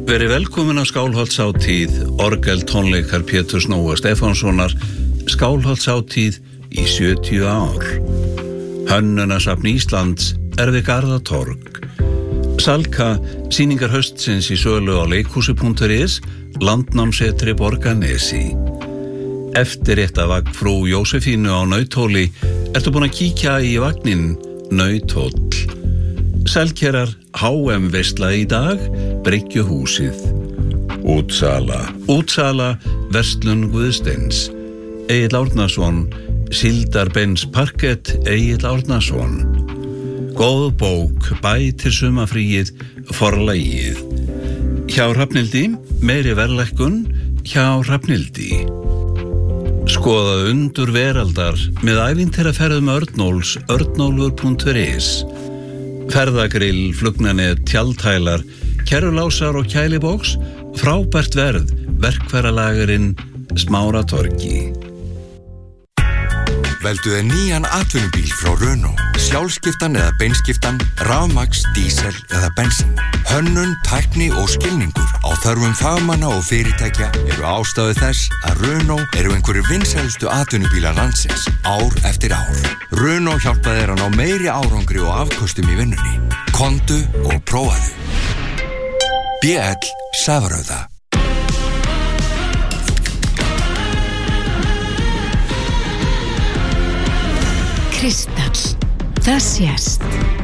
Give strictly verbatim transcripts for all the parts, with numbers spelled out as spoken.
Verið velkomin á Skálholtshátíð, orgeltónleikar Péturs Nóa Stefánssonar, Skálholtshátíð í sjötíu ár. Hönnunasafn Íslands er við Garðatorg. Salka, sýningar haustsins í sölu á leikhúsi punktur is, Landnámssetri Borgarnesi. Eftirréttavagn frú Jósefínu á Nauthóli, ertu búin að kíkja í vagnin Nauthóll. Selkerar, H M veisla í dag, Bryggjuhúsið. Útsala, Útsala, verslun Guðsteins. Egill Árnason, Síldarbens parkett, Egill Árnason. Góð bók, bætir sumarfríið, forlagið. Hjá Hrafnildi, meiri verðlækkun, hjá Hrafnildi. Skoða undur veraldar með ævintýraferðum Örnóls, örnólfur punktur is. Ferðagrill, flugnanet, tjaldhælar, kerrulásar og kæliboks, frábært verð, verkfæralagerinn Smáratorgi. Veldu þér nýjan atvinnubíl frá Renault, sjálfskiptan eða beinskiptan, rafmagns, dísel eða bensín. Hönnun, tækni og skilningur á þörfum fagmanna og fyrirtækja eru ástæðu þess að Renault eru einhverjir vinsælustu atvinnubílar landsins, ár eftir ár. Renault hjálpa þér að ná meiri árangri og afköstum í vinnunni. Komdu og prófaðu. B L Safrauða. Kristall, það sést.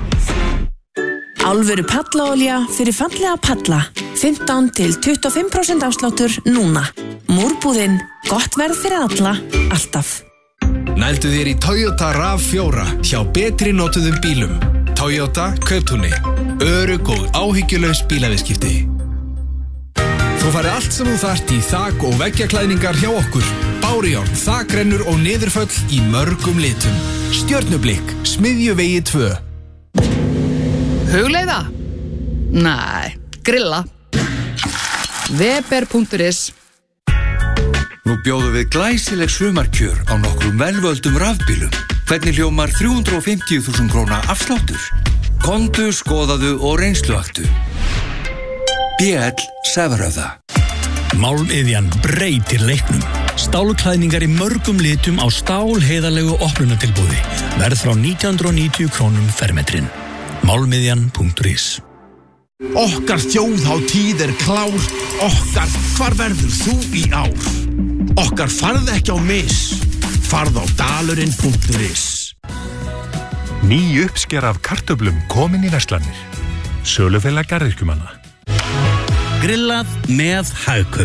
Alvöru pallaolía fyrir fallega palla. fimmtán til tuttugu og fimm prósent afsláttur núna. Múrbúðin, gott verð fyrir alla, alltaf. Nældu þér í Toyota RAV fjóra hjá betri notuðum bílum. Toyota Kauptúni. Örugg og áhyggjulaus bílaviðskipti. Þú farið allt sem þú þarft í þak- og veggjaklæðningar hjá okkur. Bárjón, þakrennur og niðurföll í mörgum litum. Stjörnublikk, Smiðjuvegi tvö. Hugleiða? Næ, grilla. Weber punktur is. Nú bjóðum við glæsileg sumarkjör á nokkrum velvöldum rafbílum. Hvernig hljómar þrjú hundruð og fimmtíu þúsund króna afsláttur? Komdu, skoðaðu og reynsluaktu. B L Safrauða. Málmiðjan breytir leiknum. Stálklæðningar í mörgum litum á stálheiðarlegu opnunatilboði. Verð frá nítján hundruð og níutíu krónum fermetrin. Málmiðjan punktur is. Okkar þjóðhátíð er klár. Okkar, hvar verður þú í ár? Okkar farð ekki á mis. Farð á dalurinn punktur is. Ný uppsker af kartöflum komin í verslanir. Sölufélag garðyrkjumanna. Grillað með Hagkaup.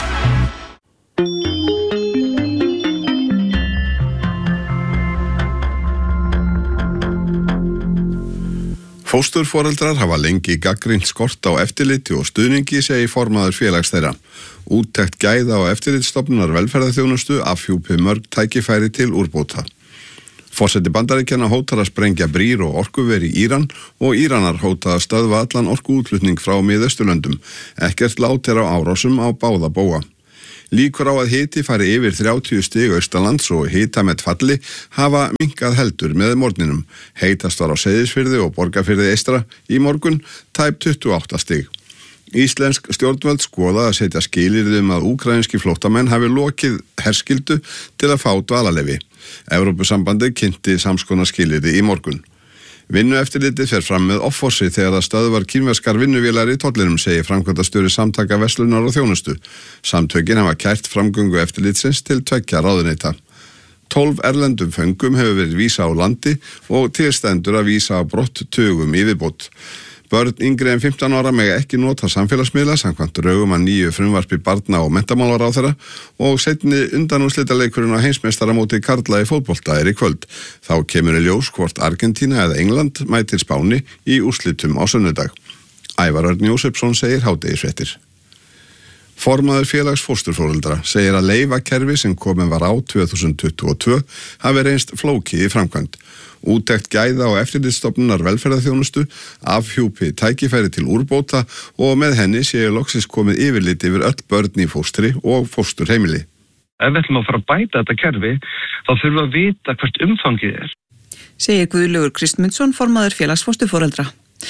Fósturforeldrar hafa lengi gagnrýnt skort á eftirliti og stuðningi, segir formaður félags þeirra. Úttekt gæða á eftirlitsstofnunar velferðarþjónustu afhjúpi mörg tækifæri til úrbóta. Forseti Bandaríkjanna hótar að sprengja brýr og orkuver í Íran og Íranar hóta að stöðva allan orkuútflutning frá Miðausturlöndum. Ekkert lát er á árásum á báða bóga. Líkur á að hiti fari yfir þrjátíu stig austanlands og hitamet falli hafa minnkað heldur með morgninum. Heitast var á Seyðisfirði og Borgarfirði eystra í morgun, tæp tuttugu og átta stig. Íslensk stjórnvöld skoða að setja skilyrði um að úkraínski flóttamenn hafi lokið herskyldu til að fá dvalarleyfi. Evrópusambandið kynnti samskonar skilyrði í morgun. Vinnueftirlitið fer fram með offorsi þegar það stöðvar kínverskar vinnuvélar í tollinum, segir framkvæmdastjóri Samtaka verslunar og þjónustu. Samtökin hafa kært framgöngu eftirlitsins til tveggja ráðuneyta. Tólf erlendum föngum hefur verið vísa á landi og tilstendur að vísa á brott tugum í viðbót. Börn yngri en fimmtán ára mega ekki nota samfélagsmiðla samkvæmt drögum að nýju frumvarpi barna- og menntamálaráðherra og seinni undanúrslitaleikurinn á heimsmeistaramóti karla í fótbolta er í kvöld. Þá kemur í ljós hvort Argentína eða England mætir Spáni í úrslitum á sunnudag. Ævar Örn Jósefsson segir hádegisfréttir. Formaður félags fósturforeldra segir að leyfakerfi sem komin var á tvö þúsund tuttugu og tvö hafi reynst flókið í framkvæmd. Úttekt gæða og eftirlitsstofnunar velferðarþjónustu afhjúpi tækifæri til úrbóta og með henni séu loksins komið yfirlit yfir öll börn í fóstri og fósturheimili. Ef við ætlum að fara að bæta þetta kerfi, þá þurfum við að vita hvert umfangið er. Segir Guðlaugur Kristmundsson, formaður félags fósturforeldra.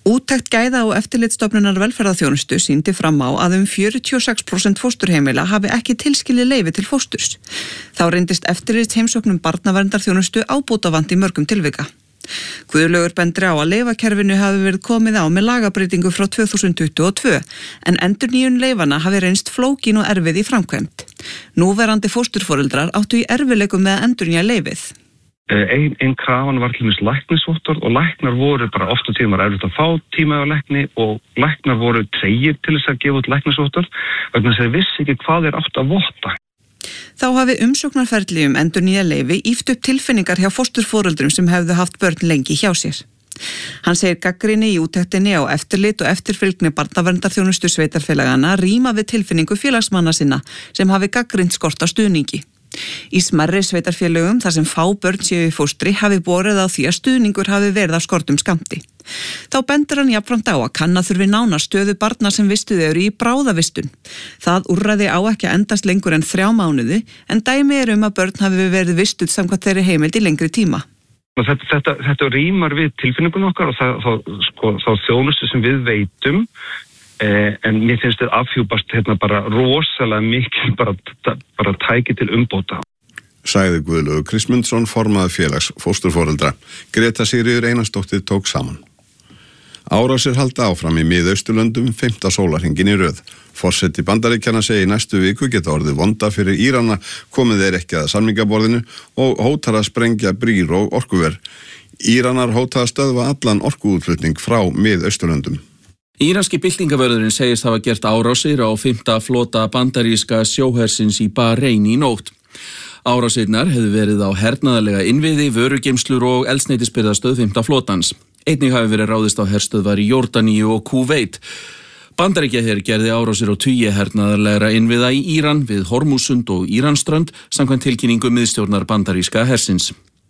Úttekt gæða og eftirlitsstofnunar velferðarþjónustu sýndi fram á að um fjörutíu og sex prósent fósturheimila hafi ekki tilskilið leyfi til fósturs. Þá reyndist eftirlitsheimsóknum barnaverndarþjónustu ábótavant í mörgum tilvika. Guðlaugur bendir á að leyfakerfinu hafi verið komið á með lagabreytingu frá tvö þúsund tuttugu og tvö en endurnýjun leyfanna hafi reynst flókin og erfið í framkvæmd. Núverandi fósturforeldrar áttu í erfiðleikum með að endurnýja leyfið. Einn ein krafan var til dæmis læknisvottorð og læknar voru bara oft og tíma erfitt að fá tíma á lækni og læknar voru tregir til þess að gefa út læknisvottorð vegna þess að þeir vissi ekki hvað þeir áttu að votta. Þá hafi umsóknarferli um endurnýja leyfi ýft upp tilfinningar hjá fósturforeldrum sem hefðu haft börn lengi hjá sér. Hann segir gagnrýni í úttektinni á eftirlit og eftirfylgni barnaverndarþjónustu sveitarfélagana ríma við tilfinningu félagsmanna sinna sem hafi gagnrýnt skort á stuðningi. Í smærri sveitarfélögum þar sem fá börn séu í fóstri hafi borið á því að stuðningur hafi verið af skortum skammti. Þá bendir hann jafnframt á að kanna þurfi nánar stöðu barna sem vistuð eru í bráðavistun. Það úrræði á ekki að endast lengur en þrjá mánuði en dæmi er um að börn hafi verið vistuð samkvæmt þeirri heimild í lengri tíma. Þetta, þetta, þetta rímar við tilfinningun okkar og það, það, sko, þá þjónustu sem við veitum Eh, en mér finnst þetta afhjúpast hérna bara rosalega mikil bara, bara tæki til umbóta. Sagði Guðlaugur Kristmundsson, formaður félags fósturforeldra. Greta Sigríður Einarsdóttir tók saman. Árásir halda áfram í Mið-Austurlöndum fimmta sólarhringinn í röð. Forseti Bandaríkjanna segi næstu viku geta orðið vonda fyrir Írana komið þeir ekki að samningaborðinu og hótar að sprengja brýr og orkuver. Íranar hóta að stöðva allan orkuútflutning frá Mið-Austurlöndum. Íranski byltingavörðurinn segist hafa gert árásir á fimmta flota bandaríska sjóhersins í Bahrein í nótt. Árásirnar hefðu verið á hernaðarlega innviði, vörugeymslur og eldsneytisbirgðastöð fimmta flotans. Einnig hafi verið ráðist á herstöðvar í Jórdaníu og Kúveit. Bandaríkjaher gerði árásir á tugi hernaðarlegra innviða í Íran við Hormúsund og Íransströnd samkvæmt tilkynningu miðstjórnar bandaríska hersins.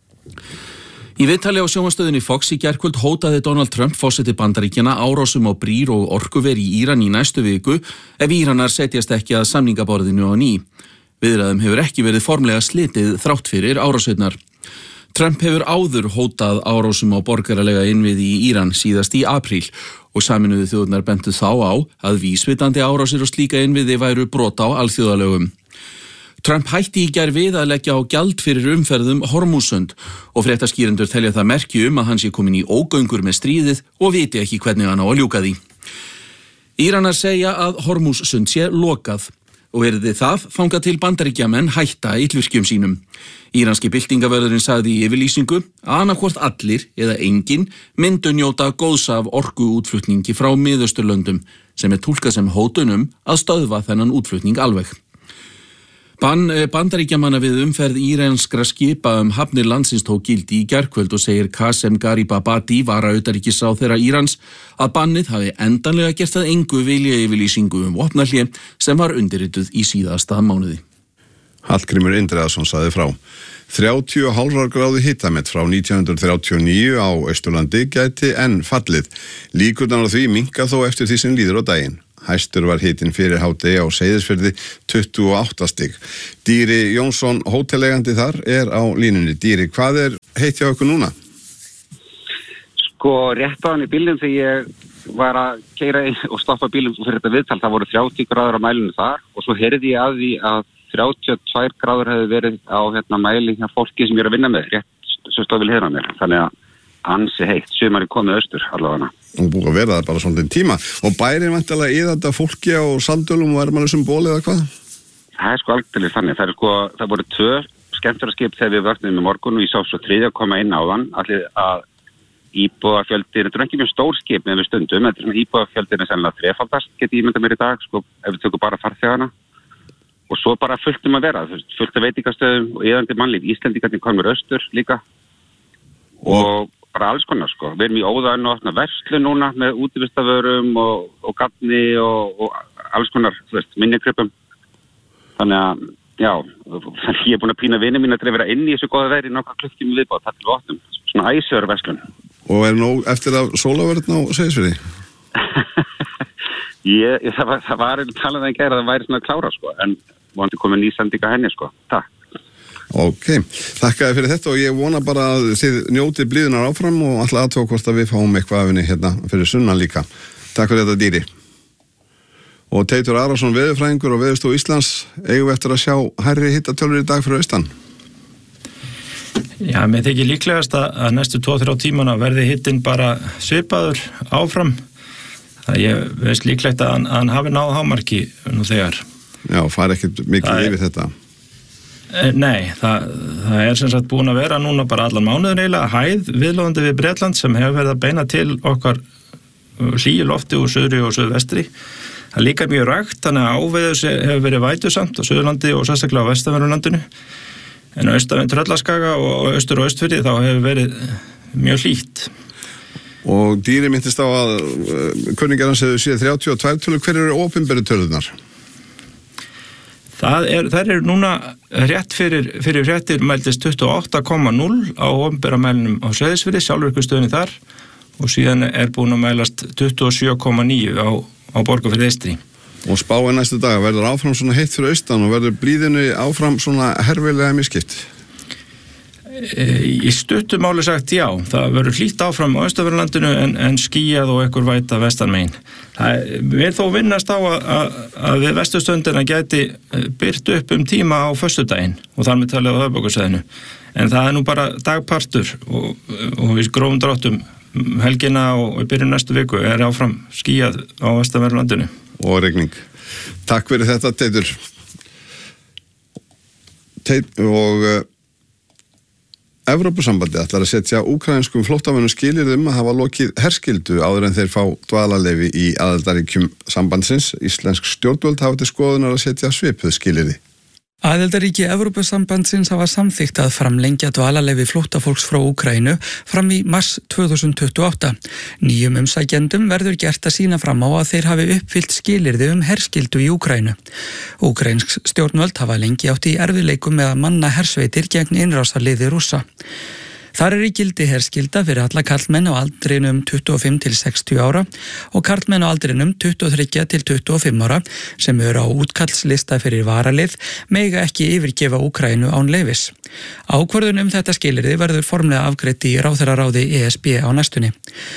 Í viðtali á sjónvarpsstöðinni Fox í gærkvöld hótaði Donald Trump forseti Bandaríkjanna árásum á brýr og orkuver í Íran í næstu viku ef Íranar setjast ekki að samningaborðinu á ný. Viðræðum hefur ekki verið formlega slitið þrátt fyrir árásirnar. Trump hefur áður hótað árásum á borgaralega innviði í Íran síðast í apríl og Sameinuðu þjóðirnar bentu þá á að vísvitandi árásir og slíka innviði væru brot á alþjóðalögum. Trump hætti í gær við að leggja á gjald fyrir umferðum Hormúsund og fréttaskýrendur telja það merki um að hann sé komin í ógöngur með stríðið og viti ekki hvernig hann á að ljúka því. Íranar segja að Hormúsund sé lokað og verði það þangað til Bandaríkjamenn hætta illvirkjum sínum. Íranski byltingavörðurinn sagði í yfirlýsingu að annarkvort allir eða enginn myndu njóta góðs af orkuútflutningi frá Miðausturlöndum sem er túlkað sem hótunum að stöðva þennan útflutning alveg. Bann Bandaríkjamanna við umferð íranskra skipa um hafnir landsins tók gildi í gærkvöld og segir Qasem Garibabadi, varautanríkisráðherra Írans, að bannið hafi endanlega gert að engu viljayfirlýsingu um vopnahlé sem var undirrituð í síðasta mánuði. Hallgrímur Indriðason sagði frá. þrjátíu og hálfrar gráðu hitamett frá nítján hundruð þrjátíu og níu á Austurlandi gæti enn fallið. Líkurnar á því minnka þó eftir því sem líður á daginn. Hæstur var hitinn fyrir hádegi á Seyðisfirði tuttugu og átta stig. Dýri Jónsson, hótelegandi þar, er á línunni. Dýri, hvað er heitt hjá ykkur núna? Sko, rétt á hann í bílnum þegar ég var að keyra og stoppa bílum fyrir þetta viðtal, það voru þrjátíu gráður á mælinu þar og svo heyrði ég að því að þrjátíu og tvær gráður hefði verið á hérna mæli hjá fólki sem ég er að vinna með, rétt svo stóð vil hérna mér. Þannig að ansi heitt, sumari komið austur allavega. Og búið að vera það bara svolítið tíma. Og bærin vantilega í þetta fólki á Sandölum og Ermanusum bóli eða hvað? Það er sko aldrei þannig. Það er sko, það voru tvö skemmtaraskip þegar við vöknum í morgun og ég sá svo þriðja að koma inn á þann. Allir að íbúafjöldir, þetta er ekki mjög stór skip með við stundum, þetta er svona íbúafjöldir er sennilega þrefaldast, geti ég mynda mér í dag, sko, ef við tökum bara farþegana. Og svo bara fullt um að vera, fullt af veitingastöðum og eðandi mannlíf. Íslendingarnir komur austur líka. Og bara alls konar sko. Við erum í óðan og verslu núna með útivistavörum og, og gatni og, og alls konar, þú veist, minnikröpum. Þannig að, já, ég er búin að pína vini mín að vera inn í þessu góða veri nokkra klukkjum viðbátt, það til vottum. Svona æsöður verslun. Og er nóg eftir að sólavörðna á Seyðisfirði? ég, ég, það var, það var talað að gera að það væri svona klára sko, en vonandi komið nýsendinga henni sko. Takk. Ok, þakka þér fyrir þetta og ég vona bara að þið njótið blíðunar áfram og alltaf aðtók hvort að við fáum eitthvað af henni hérna fyrir sunnan líka. Takk fyrir þetta Dýri. Og Teitur Arason, veðurfræðingur og Veðurstofu Íslands, eigum við eftir að sjá hærri hittatölur í dag fyrir austan? Já, mér þykir líklegast að næstu tvo til þrjá tímana verði hittin bara svipaður áfram. Það ég veist líklegt að hann, hann hafi náð hámarki nú þegar. Já, fari ekkert mikið yfir þetta. Nei, það, það er sem sagt búin að vera núna bara allan mánuðin eiginlega hæð viðlóðandi við Bretland sem hefur verið að beina til okkar hlýju lofti úr suðri og suðvestri. Það er líka mjög rakt, þannig að áveðus hefur verið vætusamt á Suðurlandi og sérstaklega á vestanverðurlandinu. En á austan við Tröllaskaga og austur og austfirði þá hefur verið mjög hlýtt. Og Dýri myndist á að kunningarna segðu síðan þrjátíu og tvær tölur, hver eru opinberu tölunar? Það er, það er núna rétt fyrir, fyrir fréttir mældist tuttugu og átta komma núll á opinbera mælinum á Seyðisfirði, sjálfvirkustöðinni þar og síðan er búin að mælast tuttugu og sjö komma níu á, á Borgarfirði eystri. Og spáin næstu dag verður áfram svona heitt fyrir austan og verður blíðinu áfram svona herfilega miskipt? Í stuttu máli sagt já, það verður hlýtt áfram á Austanverðurlandinu en, en skýjað og einhver væta vestanmegin. Það vil þó vinnast á að, að, að við vestustöndina gæti byrt upp um tíma á föstudaginn og þar með talið á höfuðborgarsvæðinu. En það er nú bara dagpartur og, og við grófum dráttum helgina og í byrjun næstu viku er áfram skýjað á Austanverðurlandinu. Og regning. Takk fyrir þetta, Teitur. Teit og Evrópusambandið ætlar að setja úkraínskum flóttamönnum skilyrðum að hafa lokið herskyldu áður en þeir fá dvalarleyfi í aðildarríkjum sambandsins. Íslensk stjórnvöld hafa til skoðunar að setja svipuð skilyrði. Aðildarríki Evrópusambandsins hafa samþykkt að framlengja dvalarleyfi flóttafólks frá Úkraínu fram í mars tvö þúsund tuttugu og átta. Nýjum umsækjendum verður gert að sýna fram á að þeir hafi uppfyllt skilyrði um herskyldu í Úkraínu. Úkraínsk stjórnvöld hafa lengi átt í erfiðleikum með að manna hersveitir gegn innrásarliði Rússa. Þar er í gildi herskylda fyrir alla karlmenn á aldrinum tuttugu og fimm til sextíu ára og karlmenn á aldrinum tuttugu og þrjú til tuttugu og fimm ára sem eru á útkallslista fyrir varalið mega ekki yfirgefa Úkraínu án leyfis. Ákvörðun um þetta skilyrði verður formlega afgreitt í ráðherraráði E S B á næstunni.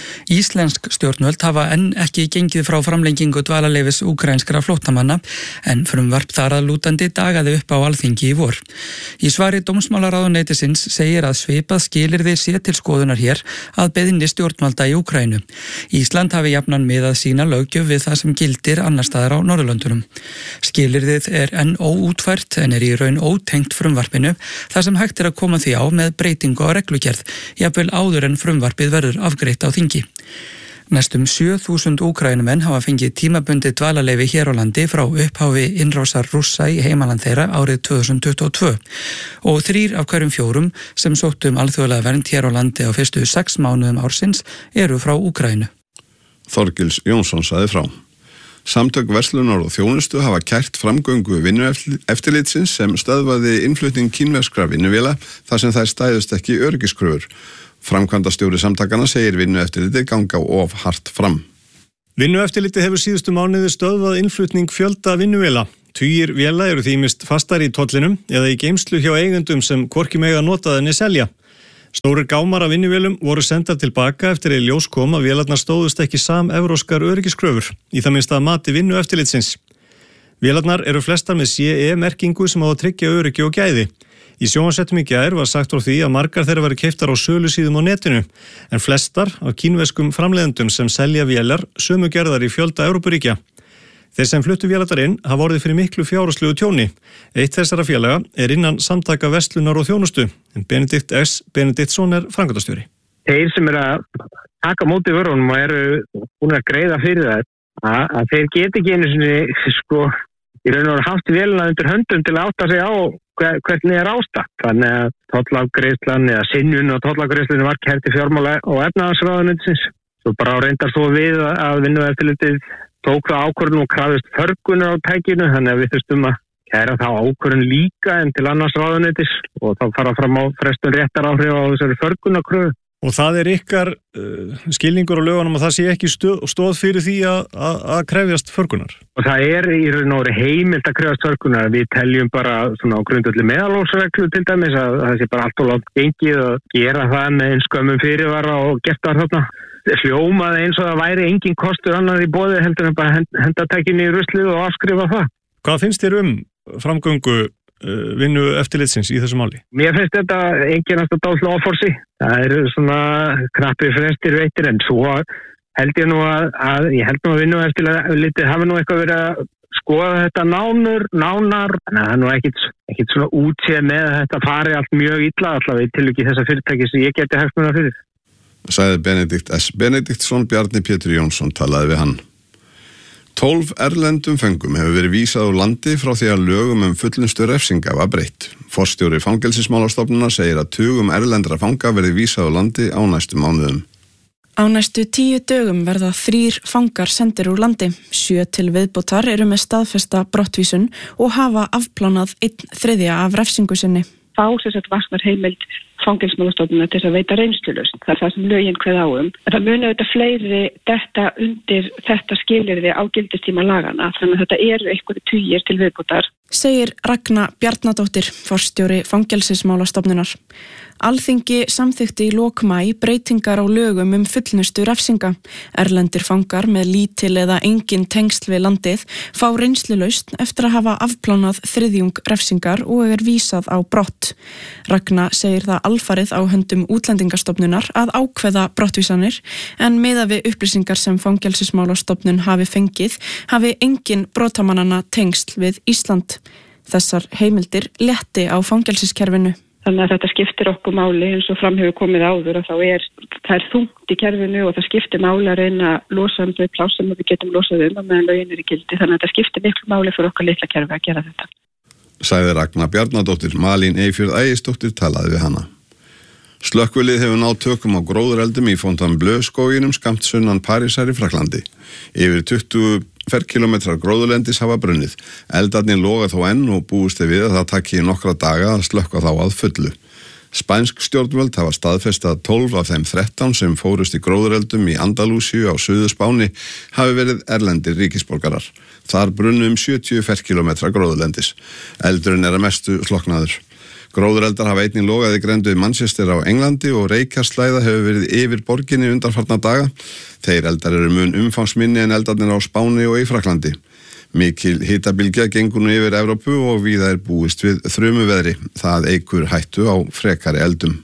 Íslensk stjórnvöld hafa enn ekki gengið frá framlengingu dvalarleyfis úkraínskra flóttamanna en frumvarp þar að lútandi dagaði upp á Alþingi í vor. Í svari dómsmálaráðuneytisins segir að svipað skilyrði sé til skoðunar hér að beiðni stjórnvalda í Úkraínu. Ísland hafi jafnan miðað sína löggjöf við það sem gildir annar staðar á Norðurlöndunum. Skilyrðið er enn óútfært en er í raun ótengt frumvarpinu þar sem hægt er að koma því á með breytingu á reglugerð, jafnvel áður en frumvarpið verður afgreitt á þingi. Næstum sjö þúsund úkraínumenn hafa fengið tímabundið dvalarleyfi hér á landi frá upphafi innrásar Rússa í heimaland þeirra árið tvö þúsund tuttugu og tvö og þrír af hverjum fjórum sem sóttu um alþjóðlega vernd hér á landi á fyrstu sex mánuðum ársins eru frá Úkraínu. Þorgils Jónsson sagði frá. Samtök verslunar og þjónustu hafa kært framgöngu vinnueftirlitsins sem stöðvaði innflutning kínverskra vinnuvéla þar sem þær stæðust ekki öryggiskröfur. Framkvæmdastjóri samtakana segir vinnueftirlitið ganga of hart fram. Vinnueftirlitið hefur síðustu mánuði stöðvað innflutning fjölda vinnuvéla. Tugir véla eru því ýmist fastar í tollinum eða í geymslu hjá eigendum sem hvorki mega notað en selja. Stórir gámar af vinnuvélum voru sendar tilbaka eftir að í ljós kom að vélarnar stóðust ekki sam-evróskar öryggiskröfur, í það minnst að mati vinnueftirlitsins. Vélarnar eru flestar með C E-merkingu sem á að tryggja öryggi og gæði. Í sjónvarpsfréttum í gær var sagt frá því að margar þeirra væru keyptar á sölusíðum á netinu, en flestar af kínverskum framleiðendum sem selja vélar sömu gerðar í fjölda Evrópuríkja. Þeir sem fluttu vélarnar inn hafa orðið fyrir miklu fjárhagslegu tjóni. Eitt þessara félaga er innan samtaka verslunar og þjónustu, en Benedikt S. Benediktsson er framkvæmdastjóri. Þeir sem eru að taka móti vörunum og eru búin að greiða fyrir það, að, að þeir geti ekki einu sinni, sko, í raun og veru haft vélina undir höndum til að átta sig á hver, hvernig er ástatt. Þannig að tollafgreiðslan eða synjun og tollafgreiðslun var kært í fjármála og efnahagsráðuneytisins. Svo bara reyndar svo við að vinnueftirlitið tók það ákvörðun og krafist förgunar á tækinu, þannig að við þurftum að kæra þá ákvörðun líka en til annars ráðuneytis og þá fara fram á frestun réttaráhrif á þessari förgunarkröfu. Og það er ykkar uh, skilningur á lögunum að það sé ekki stöð, stóð fyrir því að, að, að krefjast förgunar? Og það er í raun og veru heimilt að krefjast förgunar. Við teljum bara svona á grundvelli meðalhófsreglu til dæmis að það sé bara allt og langt gengið að gera það með eins skömmum fyrirvara og gert það þarna. Hljómaði eins og það væri engin kostur annar í boði heldur en bara henda tækinu í ruslið og afskrifa það. Hvað finnst þér um framgöngu vinnu eftirlitsins í þessu máli? Mér finnst þetta einkenasta dálítið áforsi. Það eru svona krappir frestir veittir en svo held ég nú að, að ég held nú að vinnu eftirlitið hafi nú eitthvað verið að skoða þetta nánur, nánar. Þannig að það er nú ekkit, ekkit svona útséð með að þetta fari allt mjög illa allavega í tilviki þessa fyrirtæki sem ég geti hagsmuna fyrir. Sagði Benedikt S. Benediktsson, Bjarni Pétur Jónsson talaði við hann. Tólf erlendum fengum hefur verið vísað úr landi frá því að lögum um fullnustu refsinga var breytt. Forstjóri Fangelsismálastofnunar segir að tugum erlendra fanga verið vísað úr landi á næstu mánuðum. Á næstu tíu dögum verða þrír fangar sendir úr landi. Sjö til viðbótar eru með staðfesta brottvísun og hafa afplánað einn þriðja af refsingu sinni. Þá sem sagt varsnar heimild Fangelsismálastofnunar til að veita reynslulausn. Það er það sem lögin kveða á um. En það muni auðvitað fleiri detta undir þetta skilyrði á gildistíma lagana, þannig að þetta eru einhverju tugir til viðbótar. Segir Ragna Bjarnadóttir, forstjóri Fangelsismálastofnunar. Alþingi samþykti í lok maí breytingar á lögum um fullnustu refsinga. Erlendir fangar með lítil eða engin tengsl við landið fá reynslulausn eftir að hafa afplánað þriðjung refsingar og er vísað á brott. Ragna segir það alfarið á höndum Útlendingastofnunar að ákveða brottvísanir en miðað við upplýsingar sem Fangelsismálastofnun hafi fengið hafi engin brotamannanna tengsl við Ísland. Þessar heimildir létti á fangelsiskerfinu. Þannig að þetta skiptir okkur máli eins og fram hefur komið áður og þá er, það er þungt í kerfinu og það skiptir máli að reyna að losa um þau pláss sem við getum losað um og meðan lögin er í gildi. Þannig að þetta skiptir miklu máli fyrir okkar litla kerfi að gera þetta. Sagði Ragna Bjarnadóttir, Malín Eyfjörð Ægisdóttir talaði við hana. Slökkvilið hefur náð tökum á gróðureldum í Fontainebleau-skóginum skammt sunnan Parísar í Fraklandi. Yfir tuttugu ferkílómetrar gróðurlendis hafa brunnið. Eldarnir loga þó enn og búist við að það taki nokkra daga að slökkva þá að fullu. Spænsk stjórnvöld hafa staðfestað tólf af þeim þrettán sem fórust í gróðureldum í Andalúsíu á Suður-Spáni hafi verið erlendir ríkisborgarar. Þar brunnu um sjötíu ferkílómetra gróðurlendis. Eldurinn er að mestu slokknaður. Gróðureldar hafa einnig logað í grendu í Manchester á Englandi og reykjarslæða hefur verið yfir borginni undanfarna daga. Þeir eldar eru mun umfangsminni en eldarnir á Spáni og í Fraklandi. Mikil hitabilgja gengur nú yfir Evrópu og víða er búist við þrumuveðri. Það eykur hættu á frekari eldum.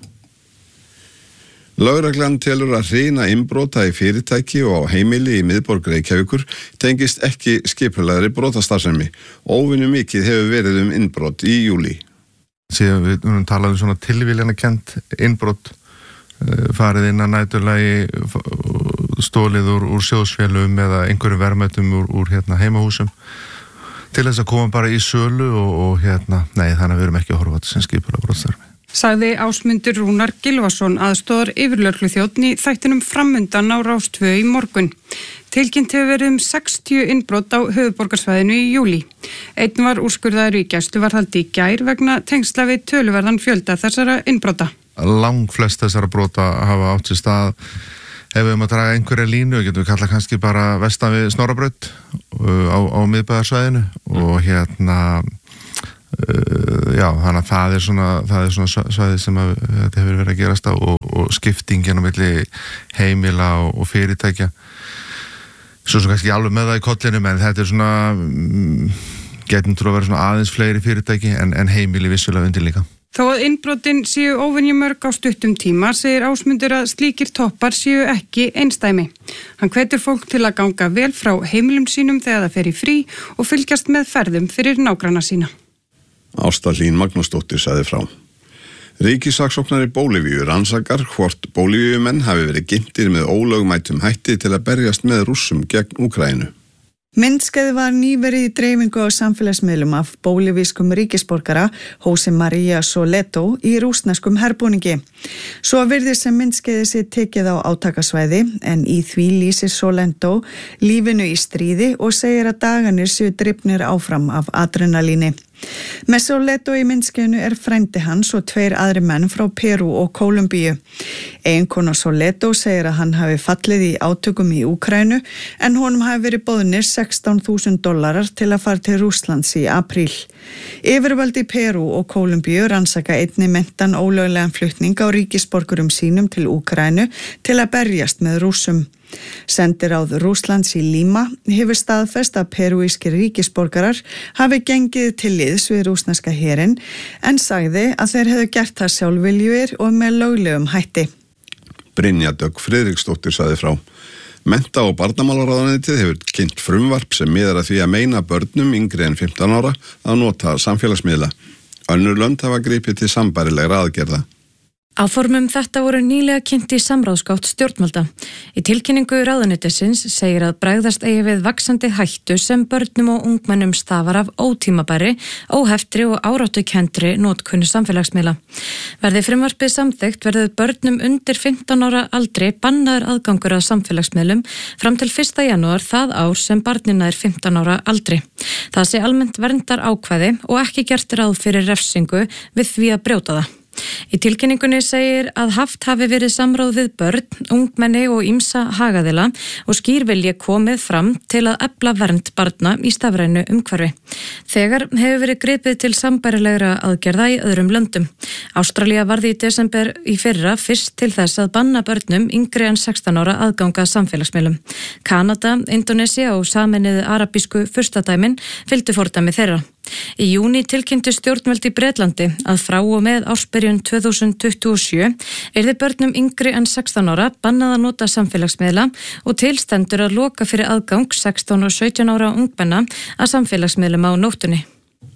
Lögreglan telur að hrina innbrota í fyrirtæki og á heimili í miðborg Reykjavíkur tengist ekki skipulagðri brotastarfsemi. Óvenju mikið hefur verið um innbrot í júlí. Síðan við um talaðum svona tilvíljana kent innbrot, farið inn að næturlagi, stólið úr, úr sjóðsfélum eða einhverjum verðmætum úr, úr hérna, heimahúsum til þess að koma bara í sölu og, og hérna, nei þannig að við erum ekki að horfa þetta sem skipulega brotastarfi. Sagði Ásmundur Rúnar Gylfason aðstoðar yfirlögregluþjónn í þættinum Framundan á Rás tvö í morgun. Tilkynnt hefur verið um sextíu innbrot á höfuðborgarsvæðinu í júlí. Einn var úrskurðaður í gæsluvarðhaldi í gær vegna tengsla við töluverðan fjölda þessara innbrota. Langflest þessara brota hafa átt sér stað ef við um að draga einhverja línu, getum við kalla kannski bara vestan við Snorrabraut á, á miðbæðarsvæðinu og hérna uh, já, þannig að það er svona, það er svona svæði sem að, þetta hefur verið að gerast á og, og skiptingin á milli heimila og, og fyrirtækja. Svo sem kannski alveg með það í kollinum en þetta er svona mm, getum trú að vera svona aðeins fleiri fyrirtæki en, en heimili vissulega undir líka. Þó að innbrotin séu óvenjumörg á stuttum tíma segir Ásmundur að slíkir toppar séu ekki einstæmi. Hann hvetur fólk til að ganga vel frá heimilum sínum þegar það fer í frí og fylgjast með ferðum fyrir nágranna sína. Ásta Hlín Magnúsdóttir sagði frá. Ríkissaksóknari Bólivíu rannsakar hvort Bólivíumenn hafi verið gimmtir með ólögmætum hætti til að berjast með Rússum gegn Úkraínu. Myndskeið var nýverið í dreifingu á samfélagsmiðlum af bólivískum ríkisborgara Jose Maria Soleto í rússneskum herbúningi. Svo virðist sem myndskeiði sé tekið á átakasvæði en í því lýsir Soleto lífinu í stríði og segir að dagarnir séu drifnir áfram af adrenalíni. Með Soleto í myndskeiðinu er frændi hans og tveir aðri menn frá Perú og Kólumbíu. Eiginkona Soleto segir að hann hafi fallið í átökum í Úkraínu en honum hafi verið boðnir sextán þúsund dollarar til að fara til Rússlands í apríl. Yfirvöld í Perú og Kólumbíu rannsaka einni meintan ólöglegan flutning á ríkisborgurum sínum til Úkraínu til að berjast með Rússum. Sendiráð Rússlands í Líma hefur staðfest að perúískir ríkisborgarar hafi gengið til liðs við rússneska herinn en sagði að þeir hefðu gert það sjálfviljugir og með löglegum hætti. Brynja Dögg Friðriksdóttir sagði frá. Mennta- og barnamálaráðuneytið hefur kynnt frumvarp sem miðar að því að meina börnum yngri en fimmtán ára að nota samfélagsmiðla. Önnur lönd hafa gripið til sambærilegra aðgerða. Áformum þetta voru nýlega kynnt í samráðsgátt stjórnvalda. Í tilkynningu ráðuneytisins segir að bregðast eigi við vaxandi hættu sem börnum og ungmennum stafar af ótímabæri, óheftri og áráttukendri notkun samfélagsmiðla. Verði frumvarpið samþykkt verður börnum undir fimmtán ára aldri bannaður aðgangur að samfélagsmiðlum fram til fyrsta janúar það ár sem barnina er fimmtán ára aldri. Það sé almennt verndar ákvæði og ekki gert ráð fyrir refsingu við því að brjóta það. Í tilkynningunni segir að haft hafi verið samráð við börn, ungmenni og ýmsa hagaðila og skýrvilji komið fram til að efla vernd barna í stafrænu umhverfi. Þegar hefur verið gripið til sambærilegra aðgerða í öðrum löndum. Ástralía varði í desember í fyrra fyrst til þess að banna börnum yngri en sextán ára aðganga samfélagsmiðlum. Kanada, Indonesia og Sameinuðu arabísku furstadæmin fylgdu fordæmi þeirra. Í júní tilkynntu stjórnvöld í Bretlandi að frá og með ársbyrjun tvö þúsund tuttugu og sjö yrði börnum yngri en sextán ára bannað að nota samfélagsmiðla og tilstendur að loka fyrir aðgang sextán og sautján ára ungmenna að samfélagsmiðlum á nóttunni.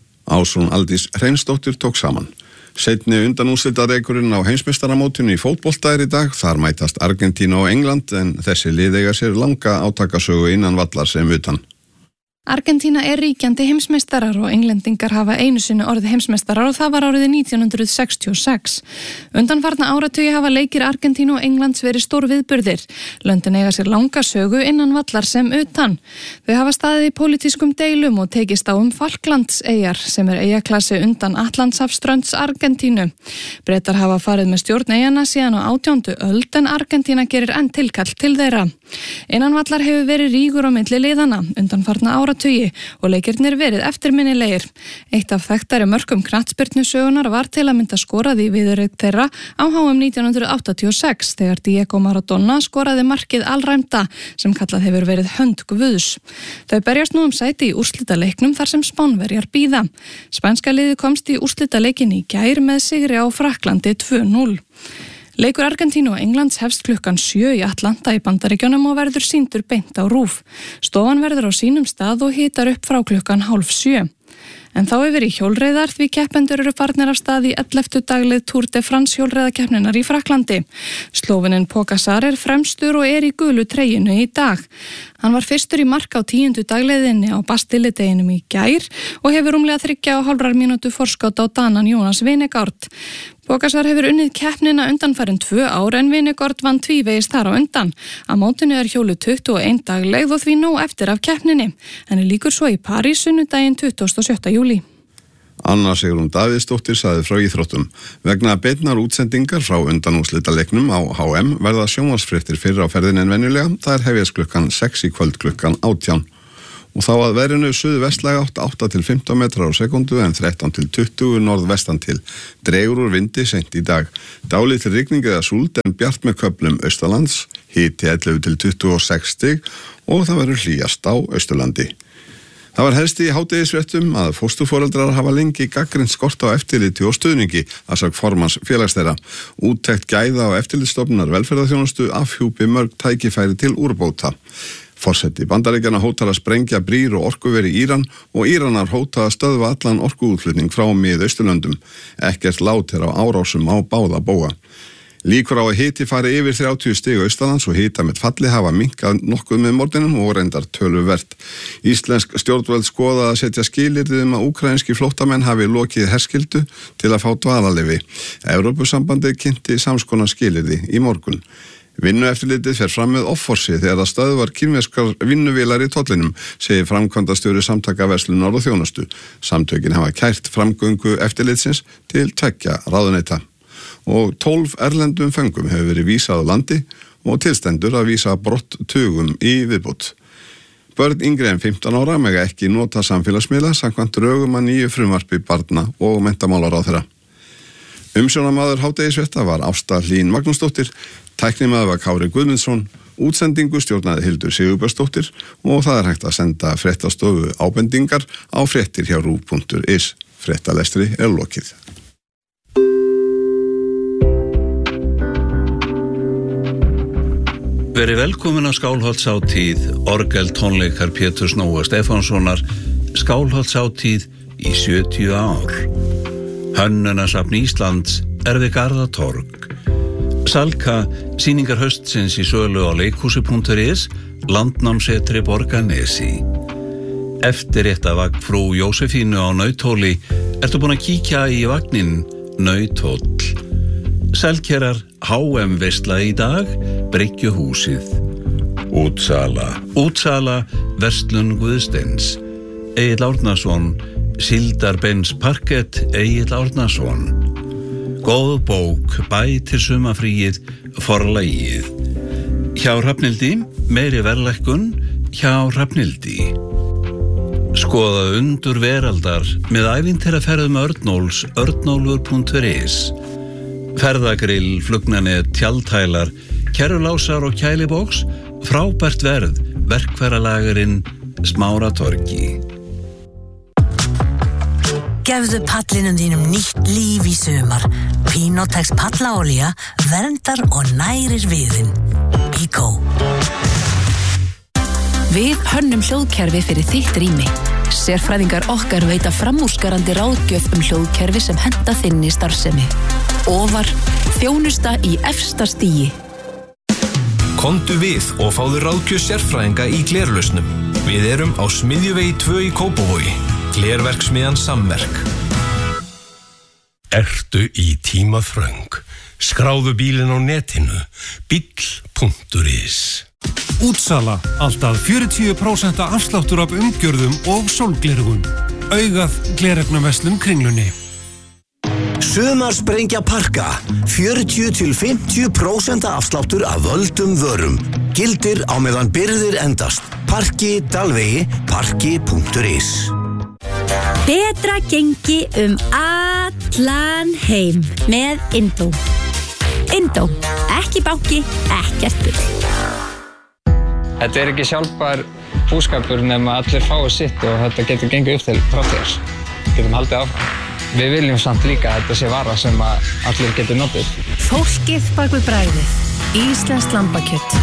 Ásrún Aldís Hreinsdóttir tók saman. Seinni undanúrslitaleikurinn á heimsmeistaramótinu í fótbolta er í dag. Þar mætast Argentína og England en þessi lið eiga sér langa átakasögu innan vallar sem utan. Argentína er ríkjandi heimsmeistarar og englendingar hafa einu sinni orðið heimsmeistarar og það var árið nítján hundruð sextíu og sex. Undanfarna áratugi hafa leikir Argentínu og Englands verið stór viðburðir. Löndin eiga sér langa sögu innan vallar sem utan. Þau hafa staðið í pólitískum deilum og tekist á um Falklandseyjar sem er eyjaklasi undan Atlantshafsströnds Argentínu. Bretar hafa farið með stjórn eyjana síðan á átjándu öld en Argentína gerir enn tilkall til þeirra. Innan vallar hefur verið rígur á milli liðana undanfarna áratugi og leikirnir verið eftirminnilegir. Eitt af þekktari mörkum knattspyrnusögunar var til að mynda skorað í viðureign þeirra á H M nítján hundruð áttatíu og sex þegar Diego Maradona skoraði markið alræmda sem kallað hefur verið hönd guðs. Þau berjast nú um sæti í úrslitaleiknum þar sem Spánverjar bíða. Spænska liðið komst í úrslitaleikin í gær með sigri á Frakklandi tvö núll. Leikur Argentínu og Englands hefst klukkan sjö í Atlanta í Bandaríkjunum og verður sýndur beint á RÚV. Stofan verður á sínum stað og hitar upp frá klukkan hálf sjö. En þá yfir í hjólreiðar því keppendur eru farnir af stað í elleftu daglið Tour de France hjólreiðakeppninnar í Frakklandi. Slóveninn Pogačar er fremstur og er í gulu treyjunu í dag. Hann var fyrstur í mark á tíundu dagleiðinni á Bastille-deginum í gær og hefur rúmlega þriggja og hálfrar mínútu forskot á Danan Jónas Vingegaard. Pogačar hefur unnið keppnina undanfarin tvö ár en Vingegaard vann tvívegis þar á undan. Á mótinu er hjólu tuttugu og ein dagleið og því nóg eftir af keppninni. Henni líkur svo í París sunnudaginn tuttugasta og sjötta júlí. Anna Sigrún Davíðsdóttir sagði frá íþróttum. Vegna beinnar útsendingar frá undanúrslitaleiknum á H M verða sjónvarpsfréttir fyrr á ferðin en venjulega. Það er hefjast klukkan sex í kvöld klukkan átján. Og þá að veðrinu suðvestlæg átt átta til fimmtán metrar á sekundu en þrettán til tuttugu norðvestan til. Dregur úr vindi seint í dag. Dálítil rigning eða súld en bjart með köflum austalands, hiti ellefu til tuttugu og sex stig og það verður hlýjast á Austurlandi. Það var helst í hádegisfréttum að fósturforeldrar hafa lengi gagnrýnt skort á eftirliti og stuðningi að sagt formanns félags þeirra. Úttekt gæða á eftirlitsstofnunar velferðarþjónustu afhjúpi mörg tækifæri til úrbóta. Forseti Bandaríkjanna hótar að sprengja brýr og orkuveri í Íran og Íranar hóta að stöðva allan orkuútflutning frá Mið-Austurlöndum. Ekkert lát er á árásum á báða bóga. Líkur á að hiti fari yfir þrjátíu stig austanlands og hita með falli hafa minnkað nokkuð með morgunum og reyndar töluvert. Íslensk stjórnvöld skoða að setja skilyrði um að úkraínski flóttamenn hafi lokið herskildu til að fá dvalarleyfi. Evrópusambandið kynnti samskonar skilyrði í morgun. Vinnueftirlitið fer fram með offorsi þegar það stöðvar kínverskar vinnuvélar í tollinum, segir framkvæmdastjóri Samtaka verslunar og þjónustu. Samtökin hafa kært framgöngu eftirlitsins til tveggja ráðuneyta. Og tólf erlendum föngum hefur verið vísað á landi og tilstendur að vísa brott tugum í viðbót. Börn yngri en fimmtán ára mega ekki nota samfélagsmiðla samkvæmt drögum að nýju frumvarpi barna og menntamálaráðherra. Umsjónarmaður hádegisfrétta var Ásta Hlín Magnúsdóttir, tæknimaður var Kári Guðmundsson, útsendingu stjórnaði Hildur Sigurbjörnsdóttir og það er hægt að senda fréttastofu ábendingar á fréttir hjá rúv punktur is. Fréttalestri er lokið. Verið velkomin á Skálholtshátíð, orgel tónleikar Péturs Nóa Stefánssonar, Skálholtshátíð í sjötíu ár. Hönnunasafn Íslands er við Garðatorg. Salka, sýningar haustsins í sölu á leikhúsi punktur is, landnámsetri Borgarnesi. Eftirréttavagn frú Jósefínu á Nauthóli, ertu búin að kíkja í vagnin Nauthóll. Selkerar H M veisla í dag, Bryggjuhúsið. Útsala, Útsala, Verslun Guðsteins. Egill Árnason, Síldarbens parkett, Egill Árnason. Góð bók, bætir sumafríið, forlagið. Hjá Hrafnildi, meiri verðlækkun, hjá Hrafnildi. Skoða undur veraldar með ævintýraferðum Örnóls, örnólfur punktur is. Ferðagrill, flugnanet, tjaldhælar, kerrulásar og kæliboks, frábært verð, verkfæralagerinn, Smáratorgi. Gefðu pallinum þínum nýtt líf í sumar. Pinotex pallaolía verndar og nærir viðinn. Bíkó. Við hönnum hljóðkerfi fyrir þitt rými. Sérfræðingar okkar veita framúrskarandi ráðgjöf um hljóðkerfi sem henta þinni starfsemi. Ofar, þjónusta í efsta stigi. Komdu við og fáðu ráðgjöf sérfræðinga í glerlausnum. Við erum á Smiðjuvegi tvö í Kópavogi. Glerverksmiðjan Samverk. Ertu í tímaþröng? Skráðu bílinn á netinu. bíll punktur is. Útsala, alltaf fjörutíu prósent afsláttur af umgjörðum og sólglerugum. Augað glerefnaverslun Kringlunni. Sumarsprengja Parka, fjörutíu til fimmtíu prósent afsláttur af völdum vörum. Gildir á meðan birgðir endast. Parki, Dalvegi, parki punktur is. Betra gengi um allan heim með Indó. Indó, ekki banki, ekkert bull. Þetta er ekki sjálfbær búskapur nema allir fái sitt og þetta getur gengið upp til framtíðar. Getum haldið áfram. Við viljum samt líka að þetta sé vara sem að allir getur notið. Fólkið bak við bragðið. Íslenskt lambakjöt.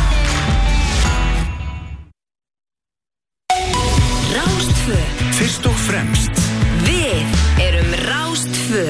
Rástfö. Fyrst og fremst. Við erum Rástfö.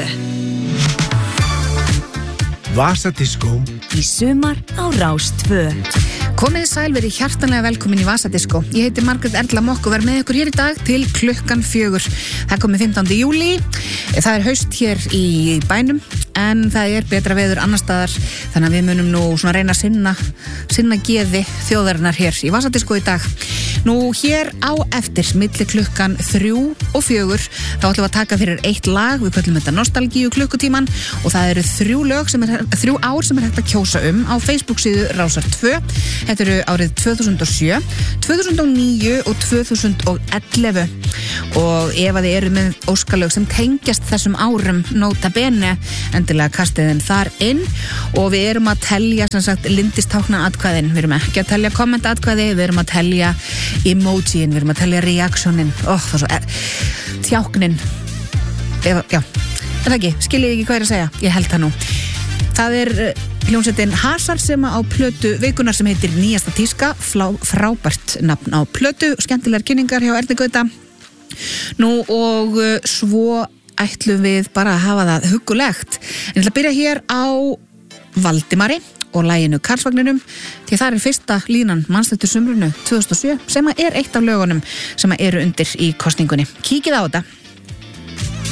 Vasadiskó. Í sumar á Rástfö. Komið sæl, verið hjartanlega velkomin í Vasadiskó. Ég heiti Margrét Erla Mokk og verð með ykkur hér í dag til klukkan fjögur. Það komið fimmtánda júlí. Það er haust hér í bænum en það er betra veður annar staðar þannig að við munum nú svona reyna að sinna, sinna geði þjóðarinnar hér í Vasadiskó í dag. Nú hér á eftir milli klukkan þrjú og fjögur þá ætlum við að taka fyrir eitt lag, við köllum þetta nostalgíu klukkutíman og það eru þrjú lög sem er, þrjú ár sem er hægt að kjósa um á Facebook síðu Rásar tvö. Þetta eru árið tvö þúsund og sjö, tvö þúsund og níu og tvö þúsund og ellefu og ef að þið eru með óskalög sem tengjast þessum árum nota bene endilega kastið þeim þar inn og við erum að telja sem sagt lindistákna atkvæðin, við erum ekki að telja kommenta atkvæði, við erum að telja emojín, við erum að telja reaksjónin oh, það er svo, er, þjáknin Eða, já, er það ekki, skiljið ekki hvað er að segja ég held það nú það er hljómsveitin Hasar sem á plötu vikunar sem heitir Nýjasta tíska Flá, frábært nafn á plötu skemmtilegar kynningar hjá Erni Gauta nú og svo ætlum við bara að hafa það huggulegt en ég ætla að byrja hér á Valdimari og laginu Karlsvagninum því það er fyrsta línan Mannsættur sumrunu tvö þúsund og sjö sem er eitt af lögunum sem eru undir í kosningunni. Kíkið á þetta.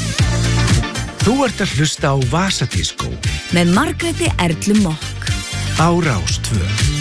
Þú ert að hlusta á Vasadiskó með Margréti Erlu Mokk. á Rás tvö.